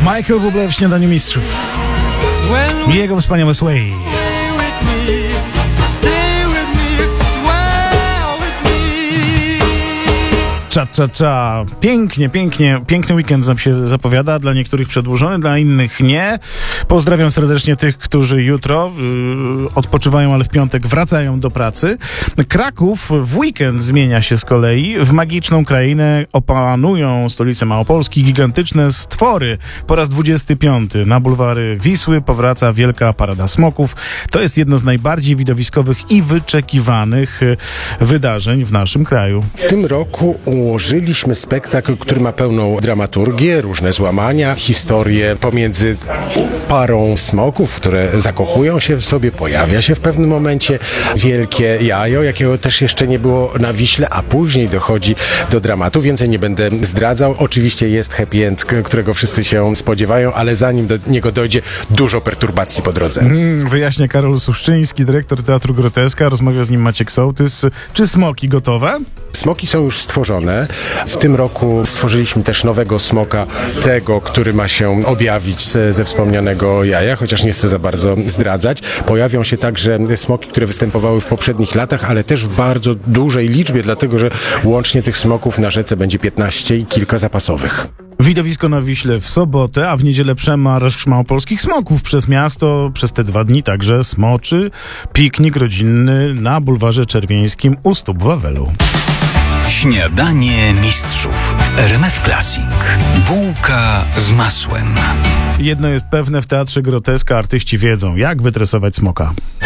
Michael Bublé w Śniadaniu Mistrzów. I jego wspaniały Sway. Cza. Piękny weekend nam się zapowiada, dla niektórych przedłużony, dla innych nie. Pozdrawiam serdecznie tych, którzy jutro odpoczywają, ale w piątek wracają do pracy. Kraków w weekend zmienia się z kolei w magiczną krainę. Opanują stolicę Małopolski gigantyczne stwory. Po raz 25 na bulwary Wisły powraca Wielka Parada Smoków. To jest jedno z najbardziej widowiskowych i wyczekiwanych wydarzeń w naszym kraju. W tym roku ułożyliśmy spektakl, który ma pełną dramaturgię, różne złamania, historię pomiędzy parą smoków, które zakochują się w sobie, pojawia się w pewnym momencie wielkie jajo, jakiego też jeszcze nie było na Wiśle, a później dochodzi do dramatu. Więcej nie będę zdradzał. Oczywiście jest happy end, którego wszyscy się spodziewają, ale zanim do niego dojdzie, dużo perturbacji po drodze. Wyjaśnia Karol Suszczyński, dyrektor Teatru Groteska. Rozmawia z nim Maciek Sołtys. Czy smoki gotowe? Smoki są już stworzone. W tym roku stworzyliśmy też nowego smoka, tego, który ma się objawić ze wspomnianego jaja, chociaż nie chcę za bardzo zdradzać. Pojawią się także smoki, które występowały w poprzednich latach, ale też w bardzo dużej liczbie, dlatego że łącznie tych smoków na rzece będzie 15 i kilka zapasowych. Widowisko na Wiśle w sobotę, a w niedzielę przemarsz małopolskich smoków przez miasto. Przez te 2 dni także smoczy piknik rodzinny na bulwarze Czerwieńskim u stóp Wawelu. Śniadanie Mistrzów w RMF Classic. Bułka z masłem. Jedno jest pewne, w Teatrze Groteska artyści wiedzą, jak wytresować smoka.